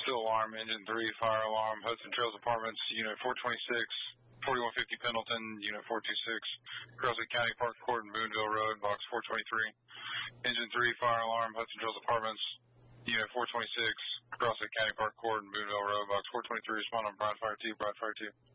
Still alarm, engine 3, fire alarm, Hudson Trails Apartments, Unit 426, 4150 Pendleton, Unit 426, Crosley County Park Court and Boonville Road, Box 423. Engine 3, fire alarm, Hudson Trails Apartments, Unit 426, Crosley County Park Court and Boonville Road, Box 423. Respond on Broad Fire 2, Broad Fire 2.